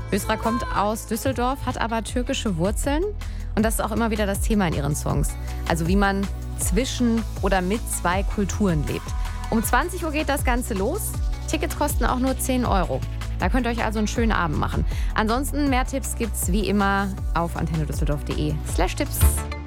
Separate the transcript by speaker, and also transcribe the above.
Speaker 1: Ösra kommt aus Düsseldorf, hat aber türkische Wurzeln. Und das ist auch immer wieder das Thema in ihren Songs. Also wie man zwischen oder mit zwei Kulturen lebt. Um 20 Uhr geht das Ganze los. Tickets kosten auch nur 10 Euro. Da könnt ihr euch also einen schönen Abend machen. Ansonsten mehr Tipps gibt's wie immer auf antennedüsseldorf.de/Tipps.